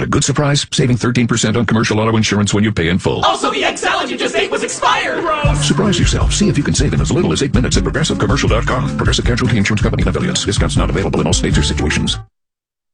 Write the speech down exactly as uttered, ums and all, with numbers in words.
a good surprise? Saving thirteen percent on commercial auto insurance when you pay in full. Also, the egg salad you just ate was expired! Gross! Surprise yourself. See if you can save in as little as eight minutes at progressive commercial dot com. Progressive Casualty Insurance Company and affiliates. Discounts not available in all states or situations.